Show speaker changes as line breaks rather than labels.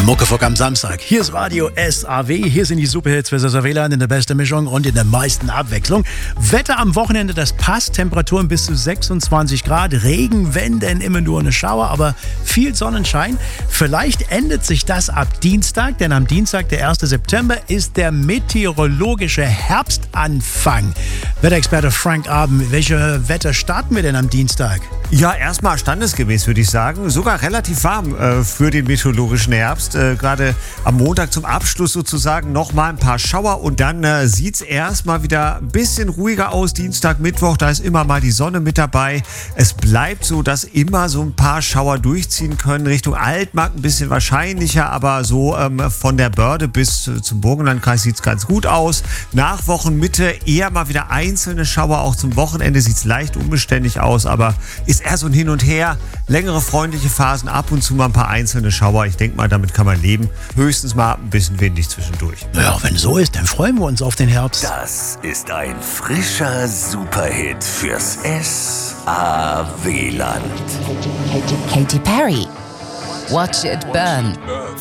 Muckefuck am Samstag. Hier ist Radio SAW. Hier sind die Superhits für Sauerland in der besten Mischung und in der meisten Abwechslung. Wetter am Wochenende, das passt. Temperaturen bis zu 26 Grad. Regen, wenn denn immer nur eine Schauer, aber viel Sonnenschein. Vielleicht ändert sich das ab Dienstag, denn am Dienstag, der 1. September, ist der meteorologische Herbstanfang. Wetterexperte Frank Abend, welche Wetter starten wir denn am Dienstag?
Ja, erstmal standesgemäß, würde ich sagen. Sogar relativ warm für den meteorologischen Herbst. Gerade am Montag zum Abschluss sozusagen nochmal ein paar Schauer und dann sieht es erstmal wieder ein bisschen ruhiger aus. Dienstag, Mittwoch, da ist immer mal die Sonne mit dabei. Es bleibt so, dass immer so ein paar Schauer durchziehen können. Richtung Altmark ein bisschen wahrscheinlicher, aber so von der Börde bis zum Burgenlandkreis sieht es ganz gut aus. Nach Wochenmitte eher mal wieder einzelne Schauer. Auch zum Wochenende sieht es leicht unbeständig aus, aber ist eher so ein Hin und Her. Längere freundliche Phasen, ab und zu mal ein paar einzelne Schauer. Ich denke mal, damit kann man leben. Höchstens mal ein bisschen windig zwischendurch.
Ja, wenn so ist, dann freuen wir uns auf den Herbst.
Das ist ein frischer Superhit fürs SAW-Land.
Katy Perry. Watch It Burn.